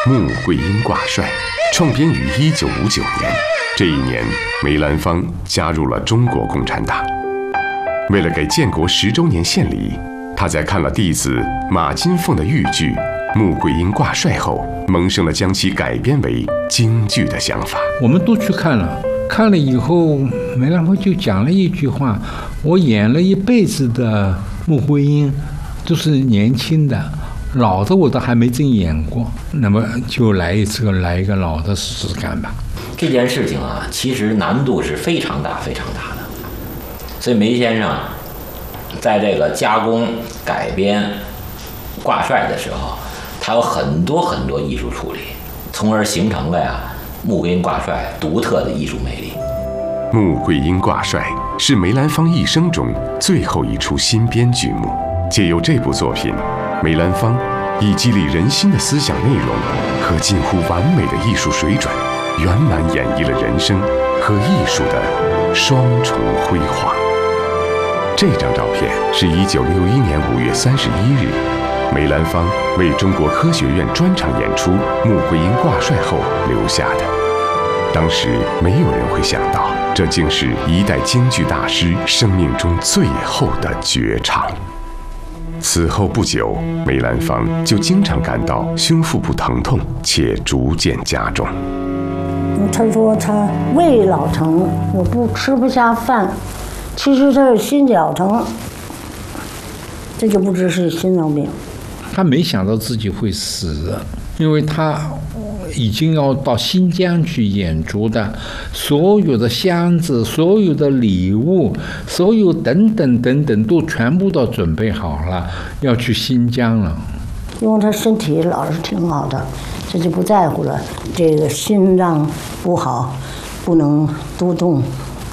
穆桂英挂帅，创编于1959年。这一年，梅兰芳加入了中国共产党。为了给建国10周年献礼，他在看了弟子马金凤的豫剧《穆桂英挂帅》后，萌生了将其改编为京剧的想法。 我们都去看了，看了以后，梅兰芳就讲了一句话：我演了一辈子的穆桂英，都是年轻的，老的我都还没真演过，那么就来一个老的试试看吧。 这件事情啊，其实难度是非常大非常大的，所以梅先生在这个加工改编挂帅的时候，他有很多艺术处理，从而形成了穆桂英挂帅独特的艺术魅力。 穆桂英挂帅是梅兰芳一生中最后一出新编剧目，借由这部作品，梅兰芳以激励人心的思想内容和近乎完美的艺术水准，圆满演绎了人生和艺术的双重辉煌。这张照片是1961年5月31日，梅兰芳为中国科学院专场演出《穆桂英挂帅》后留下的。当时没有人会想到，这竟是一代京剧大师生命中最后的绝唱。此后不久，梅兰芳就经常感到胸腹部疼痛，且逐渐加重。 他说他胃老疼，我吃不下饭，其实他是心绞疼，这就不知是心脏病。 他没想到自己会死的，因为他已经要到新疆去演出的，所有的箱子、所有的礼物、所有等等都全部都准备好了，要去新疆了。 因为他身体老是挺好的，这就不在乎了。这个心脏不好，不能多动。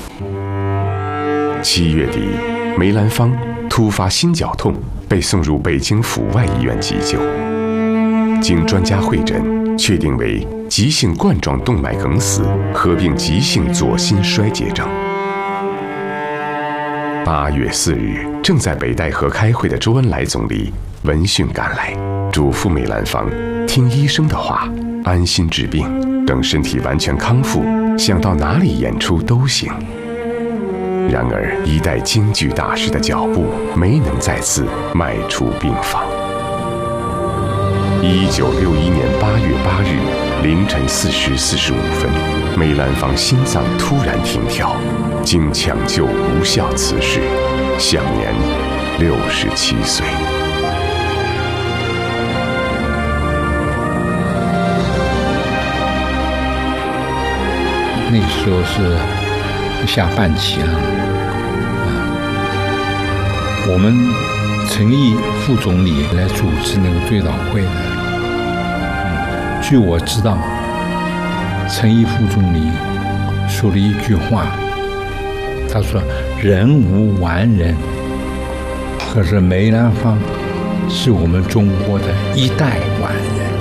7月底，梅兰芳突发心绞痛，被送入北京阜外医院急救。经专家会诊，确定为急性冠状动脉梗死合并急性左心衰竭症。8月4日，正在北戴河开会的周恩来总理闻讯赶来，嘱咐梅兰芳听医生的话，安心治病，等身体完全康复，想到哪里演出都行。然而，一代京剧大师的脚步没能再次迈出病房。1961年8月8日凌晨4时45分，梅兰芳心脏突然停跳，经抢救无效辞世，享年67岁。 那个时候是下半旗了，我们陈毅副总理来主持那个追悼会的。据我知道，陈毅副总理说了一句话，他说：“人无完人，可是梅兰芳是我们中国的一代完人。”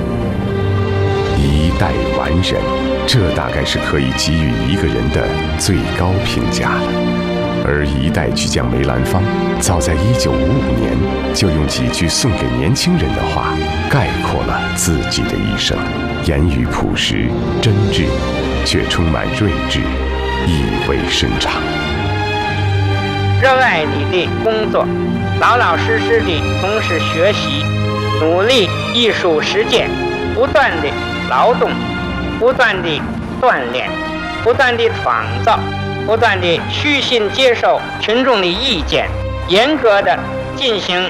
一代完人，这大概是可以给予一个人的最高评价了。而一代巨匠梅兰芳，早在1955年就用几句送给年轻人的话，概括了自己的一生，言语朴实真挚，却充满睿智，意味深长。 热爱你的工作，老老实实地从事学习，努力艺术实践，不断地劳动，不断地锻炼，不断地创造，不断地虚心接受群众的意见，严格地进行